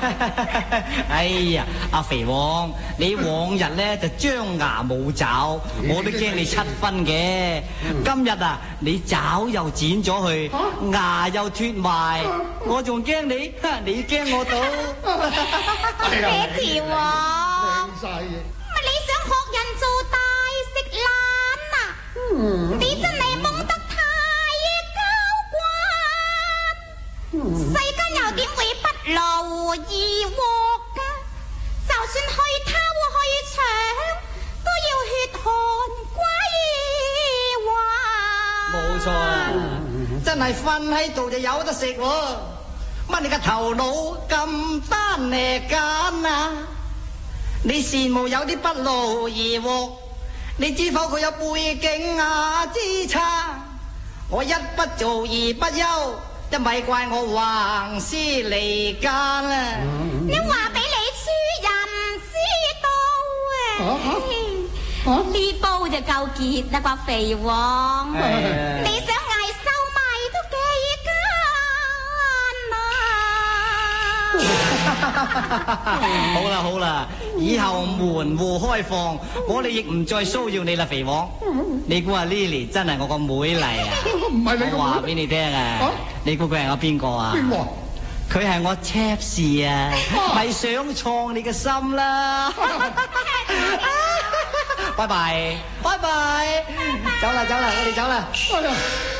哎呀，阿肥王，你往日咧就張牙舞爪，我都驚你七分嘅。今日啊，你爪又剪咗去，牙又脫埋，我仲驚你，你驚我到。 爹條啊， 靚晒嘢。 乜你想學人做大食懶啊？你真係懵得太高掛。世間又點會不勞而獲㗎？就算去偷去搶，都要血汗歸還。 冇錯啊，真係瞓喺度就有得食喎。乜你個頭腦咁單嚟揀啊？你羨慕有啲不勞而獲，你知否佢有背景啊支撐？我一不做二不休，一咪怪我橫屍離間啊！ 你話俾你諸人知道啊！呢煲就夠傑啦啩，肥王。你想嗌收賣都幾艱難啊！ 好啦好啦，以後門戶開放，我哋亦唔再騷擾你啦，肥王。你估阿 Lily 真係我個妹嚟啊？ 唔係你個妹。 我話俾你聽啊，你估佢係我邊個啊？ 邊個？ 佢係我 Chaps 啊，咪想創你嘅心啦！拜拜，拜拜，走啦走啦，我哋走啦。 哎呀！